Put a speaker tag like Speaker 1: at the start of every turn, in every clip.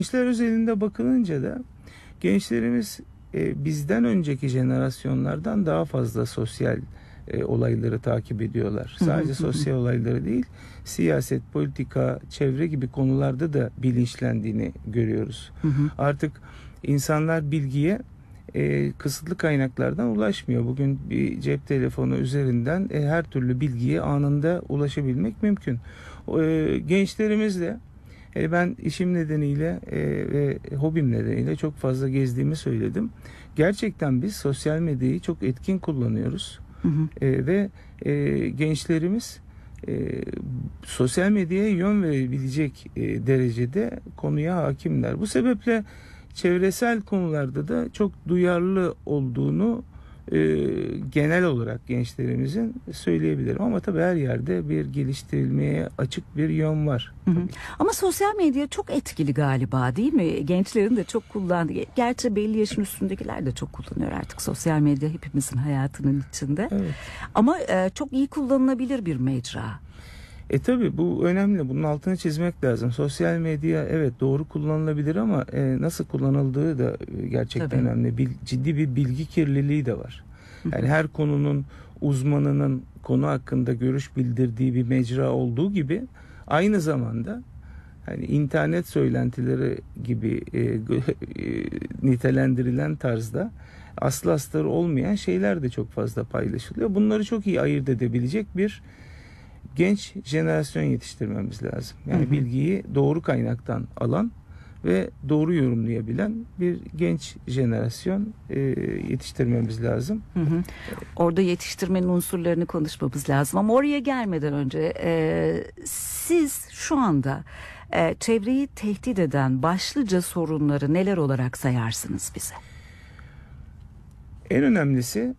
Speaker 1: Gençler özelinde bakılınca da gençlerimiz bizden önceki jenerasyonlardan daha fazla sosyal olayları takip ediyorlar. Sadece sosyal olayları değil, siyaset, politika, çevre gibi konularda da bilinçlendiğini görüyoruz. Artık insanlar bilgiye kısıtlı kaynaklardan ulaşmıyor. Bugün bir cep telefonu üzerinden her türlü bilgiye anında ulaşabilmek mümkün. Gençlerimiz de ben işim nedeniyle ve hobim nedeniyle çok fazla gezdiğimi söyledim. Gerçekten biz sosyal medyayı çok etkin kullanıyoruz. Ve gençlerimiz sosyal medyaya yön verebilecek derecede konuya hakimler. Bu sebeple çevresel konularda da çok duyarlı olduğunu genel olarak gençlerimizin söyleyebilirim. Ama tabii her yerde bir geliştirilmeye açık bir yön var.
Speaker 2: Ama sosyal medya çok etkili galiba, değil mi? Gençlerin de çok kullandığı. Gerçi belli yaşın üstündekiler de çok kullanıyor artık sosyal medya, hepimizin hayatının içinde. Evet. Ama çok iyi kullanılabilir bir mecra.
Speaker 1: Tabii bu önemli. Bunun altını çizmek lazım. Sosyal medya evet doğru kullanılabilir ama nasıl kullanıldığı da gerçekten önemli. Ciddi bir bilgi kirliliği de var. Yani her konunun uzmanının konu hakkında görüş bildirdiği bir mecra olduğu gibi aynı zamanda hani internet söylentileri gibi nitelendirilen tarzda aslı astarı olmayan şeyler de çok fazla paylaşılıyor. Bunları çok iyi ayırt edebilecek bir genç jenerasyon yetiştirmemiz lazım. Yani bilgiyi doğru kaynaktan alan ve doğru yorumlayabilen bir genç jenerasyon yetiştirmemiz lazım.
Speaker 2: Orada yetiştirmenin unsurlarını konuşmamız lazım. Ama oraya gelmeden önce siz şu anda çevreyi tehdit eden başlıca sorunları neler olarak sayarsınız bize?
Speaker 1: En önemlisi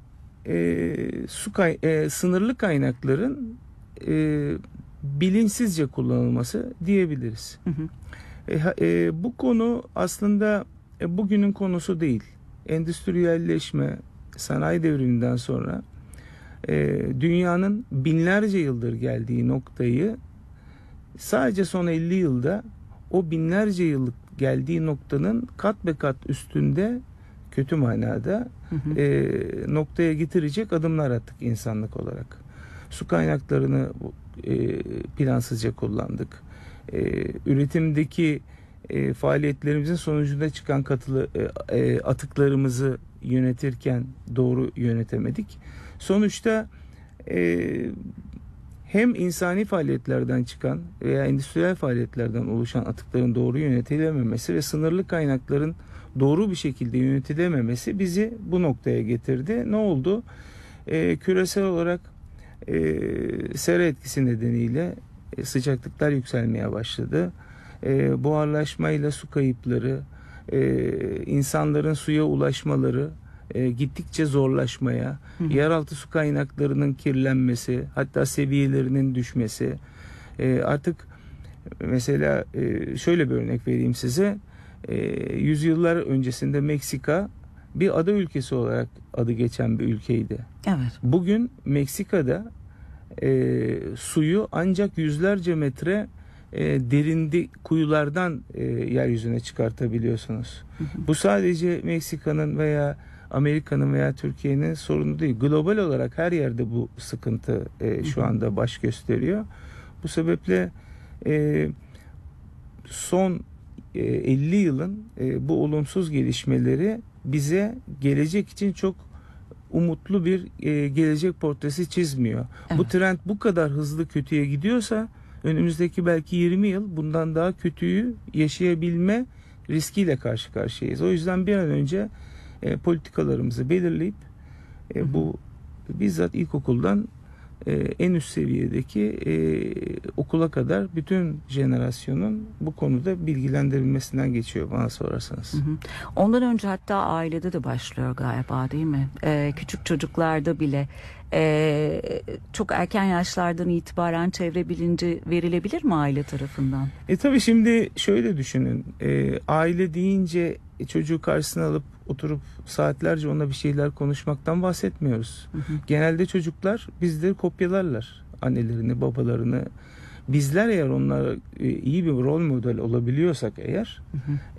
Speaker 1: sınırlı kaynakların bilinçsizce kullanılması diyebiliriz. Bu konu aslında bugünün konusu değil. Endüstriyelleşme, sanayi devriminden sonra dünyanın binlerce yıldır geldiği noktayı sadece son 50 yılda o binlerce yıllık geldiği noktanın kat be kat üstünde kötü manada noktaya getirecek adımlar attık insanlık olarak. Su kaynaklarını plansızca kullandık. Üretimdeki faaliyetlerimizin sonucunda çıkan atıklarımızı yönetirken doğru yönetemedik. Sonuçta hem insani faaliyetlerden çıkan veya endüstriyel faaliyetlerden oluşan atıkların doğru yönetilememesi ve sınırlı kaynakların doğru bir şekilde yönetilememesi bizi bu noktaya getirdi. Ne oldu? Küresel olarak sera etkisi nedeniyle sıcaklıklar yükselmeye başladı. Buharlaşmayla su kayıpları, insanların suya ulaşmaları gittikçe zorlaşmaya, yeraltı su kaynaklarının kirlenmesi, hatta seviyelerinin düşmesi. Artık mesela şöyle bir örnek vereyim size. Yüzyıllar öncesinde Meksika bir ada ülkesi olarak adı geçen bir ülkeydi.
Speaker 2: Evet.
Speaker 1: Bugün Meksika'da suyu ancak yüzlerce metre derinde kuyulardan yeryüzüne çıkartabiliyorsunuz. Bu sadece Meksika'nın veya Amerika'nın veya Türkiye'nin sorunu değil. Global olarak her yerde bu sıkıntı şu anda baş gösteriyor. Bu sebeple son 50 yılın bu olumsuz gelişmeleri bize gelecek için çok umutlu bir gelecek portresi çizmiyor. Evet. Bu trend bu kadar hızlı kötüye gidiyorsa önümüzdeki belki 20 yıl bundan daha kötüyü yaşayabilme riskiyle karşı karşıyayız. O yüzden bir an önce politikalarımızı belirleyip bu bizzat ilkokuldan en üst seviyedeki okula kadar bütün jenerasyonun bu konuda bilgilendirilmesinden geçiyor bana sorarsanız.
Speaker 2: Ondan önce hatta ailede de başlıyor galiba, değil mi? Küçük çocuklarda bile çok erken yaşlardan itibaren çevre bilinci verilebilir mi aile tarafından?
Speaker 1: Tabii şimdi şöyle düşünün. Aile deyince çocuğu karşısına alıp oturup saatlerce onunla bir şeyler konuşmaktan bahsetmiyoruz. Genelde çocuklar bizleri kopyalarlar. Annelerini, babalarını. Bizler eğer onlara iyi bir rol model olabiliyorsak eğer